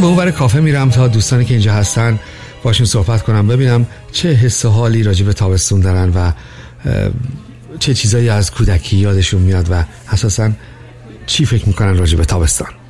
به اون ور کافه میرم تا دوستانی که اینجا هستن باشون صحبت کنم، ببینم چه حس و حالی راجع به تابستون دارن و چه چیزایی از کودکی یادشون میاد و اساساً چی فکر میکنن راجع به تابستان.